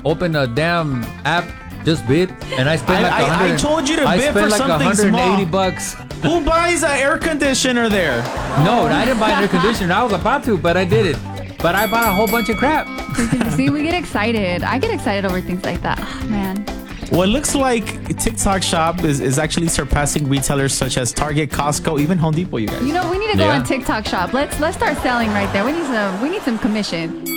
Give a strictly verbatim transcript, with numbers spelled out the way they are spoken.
open a damn app, just bid, and I spent like I, one hundred. I, I told you to I bid spent for like something one hundred eighty small. bucks. Who buys an air conditioner there? No, I didn't buy an air conditioner. I was about to, but I did it. But I bought a whole bunch of crap. See, we get excited. I get excited over things like that. Oh, man. Well, it looks like TikTok Shop is, is actually surpassing retailers such as Target, Costco, even Home Depot, you guys. You know, we need to go Yeah. on TikTok Shop. Let's let's start selling right there. We need some we need some commission.